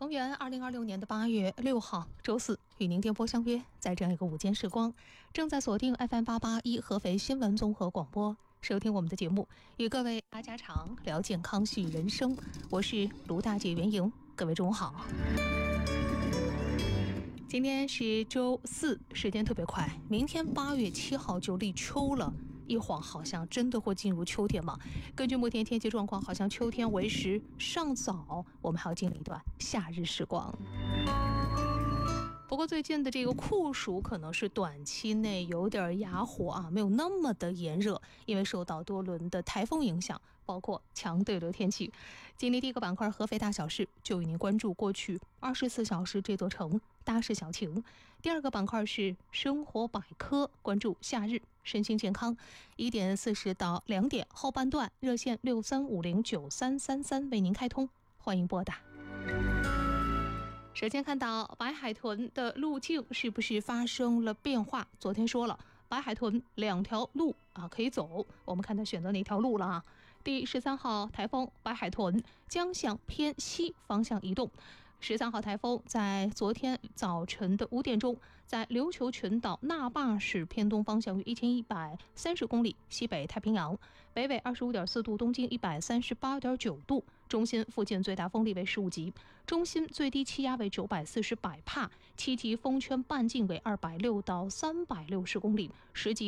公元2026年8月6号周四，与您电波相约在这样一个午间时光，正在锁定 FM881 合肥新闻综合广播，收听我们的节目，与各位拉家常，聊健康，续人生。我是卢大姐袁莹，各位中午好。今天是周四，时间特别快，明天8月7号就立秋了。一晃好像真的会进入秋天吗？根据目前天气状况，好像秋天为时尚早，我们还要经历一段夏日时光。不过最近的这个酷暑可能是短期内有点哑火啊，没有那么的炎热，因为受到多轮的台风影响，包括强对流天气。今天第一个板块合肥大小事，就与您关注过去24小时这座城大事小情。第二个板块是生活百科，关注夏日身心健康。1点40到2点后半段，热线63509333为您开通，欢迎拨打。首先看到白海豚的路径是不是发生了变化？昨天说了，白海豚2条路可以走，我们看它选择哪条路了啊？第13号台风白海豚将向偏西方向移动。13号台风在昨天早晨的5点钟，在琉球群岛那霸市偏东方向约1130公里，西北太平洋，北纬25.4度，东经138.9度，中心附近最大风力为15级，中心最低气压为940百帕，7级风圈半径为260到360公里，10级